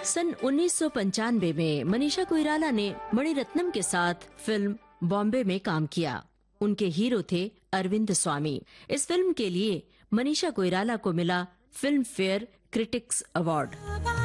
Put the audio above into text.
सन 1995 में मनीषा कोइराला ने मणिरत्नम के साथ फिल्म बॉम्बे में काम किया। उनके हीरो थे अरविंद स्वामी। इस फिल्म के लिए मनीषा कोइराला को मिला फिल्म फेयर क्रिटिक्स अवार्ड।